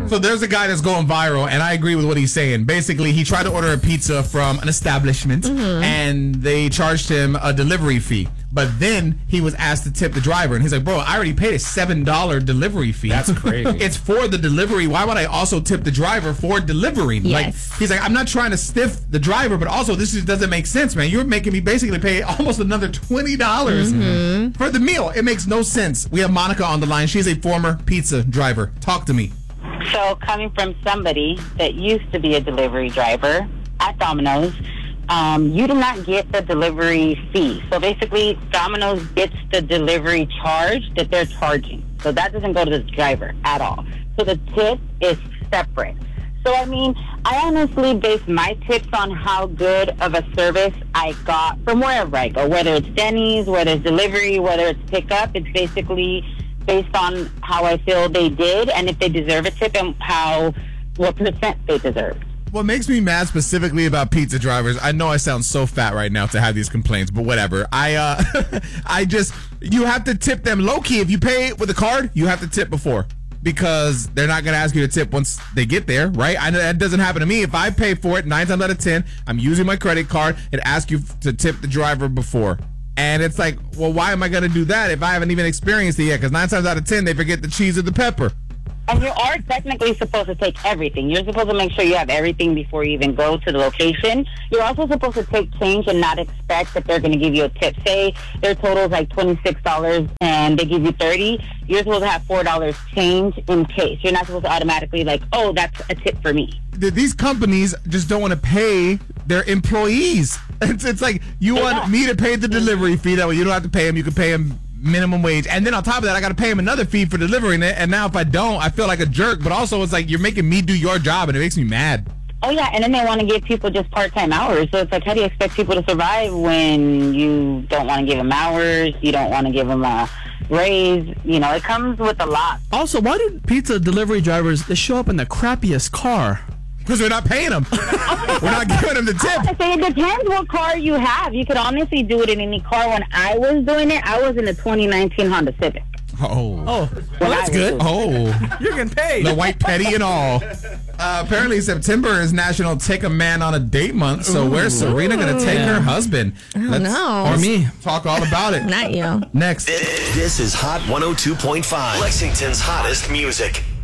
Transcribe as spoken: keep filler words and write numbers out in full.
So there's a guy that's going viral, and I agree with what he's saying. Basically, he tried to order a pizza from an establishment, mm-hmm. and they charged him a delivery fee. But then he was asked to tip the driver, and he's like, bro, I already paid a seven dollars delivery fee. That's crazy. It's for the delivery. Why would I also tip the driver for delivery? Yes. Like, he's like, I'm not trying to stiff the driver, but also this just doesn't make sense, man. You're making me basically pay almost another twenty dollars mm-hmm. for the meal. It makes no sense. We have Monica on the line. She's a former pizza driver. Talk to me. So coming from somebody that used to be a delivery driver at Domino's, Um, you do not get the delivery fee. So basically, Domino's gets the delivery charge that they're charging. So that doesn't go to the driver at all. So the tip is separate. So, I mean, I honestly base my tips on how good of a service I got from wherever I go, whether it's Denny's, whether it's delivery, whether it's pickup. It's basically based on how I feel they did and if they deserve a tip and how, what percent they deserve. What makes me mad specifically about pizza drivers, I know I sound so fat right now to have these complaints, but whatever. I uh, I just, you have to tip them low-key. If you pay with a card, you have to tip before because they're not going to ask you to tip once they get there, right? I know that doesn't happen to me. If I pay for it, nine times out of ten, I'm using my credit card, it asks you to tip the driver before. And it's like, well, why am I going to do that if I haven't even experienced it yet? Because nine times out of ten, they forget the cheese or the pepper. And you are technically supposed to take everything. You're supposed to make sure you have everything before you even go to the location. You're also supposed to take change and not expect that they're going to give you a tip. Say their total is like twenty-six dollars and they give you thirty dollars. You're supposed to have four dollars change in case. You're not supposed to automatically like, oh, that's a tip for me. These companies just don't want to pay their employees. It's, it's like you want yeah. me to pay the delivery fee. That way you don't have to pay them. You can pay them minimum wage, and then on top of that I got to pay him another fee for delivering it, and now if I don't I feel like a jerk, but also it's like you're making me do your job and it makes me mad. Oh yeah, and then they want to give people just part-time hours, so it's like, how do you expect people to survive when you don't want to give them hours, you don't want to give them a raise, you know, it comes with a lot. Also, why do pizza delivery drivers, they show up in the crappiest car? Because we're not paying them. We're not giving them the tip. I say it depends what car you have. You could honestly do it in any car. When I was doing it, I was in the twenty nineteen Honda Civic. Oh. Oh, well, that's good. Oh. You're getting paid. The white petty and all. Uh, apparently, September is National Take a Man on a Date Month, so Ooh. Where's Serena going to take yeah. her husband? I don't know. Or me. Talk all about it. Not you. Next. This is Hot one oh two point five, Lexington's hottest music.